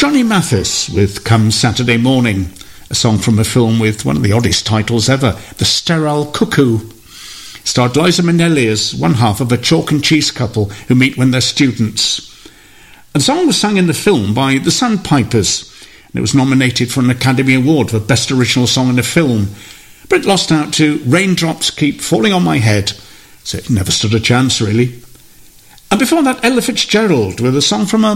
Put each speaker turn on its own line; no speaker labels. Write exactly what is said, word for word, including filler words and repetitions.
Johnny Mathis with Come Saturday Morning, a song from a film with one of the oddest titles ever, The Sterile Cuckoo. It starred Liza Minnelli as one half of a chalk and cheese couple who meet when they're students. And the song was sung in the film by the Sandpipers, and it was nominated for an Academy Award for Best Original Song in a Film, but it lost out to Raindrops Keep Falling on My Head, so it never stood a chance, really. And before that, Ella Fitzgerald with a song from a